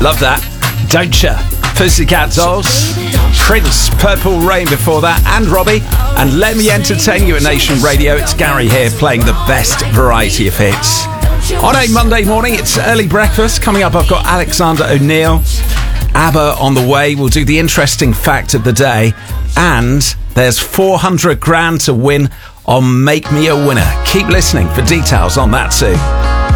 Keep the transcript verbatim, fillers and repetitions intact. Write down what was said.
Love that. Don't ya? Pussycat Dolls, Prince, Purple Rain before that, and Robbie. And let me entertain you at Nation Radio. It's Gary here playing the best variety of hits. On a Monday morning, it's early breakfast. Coming up, I've got Alexander O'Neill, ABBA on the way. We'll do the interesting fact of the day. And there's four hundred grand to win on Make Me a Winner. Keep listening for details on that too.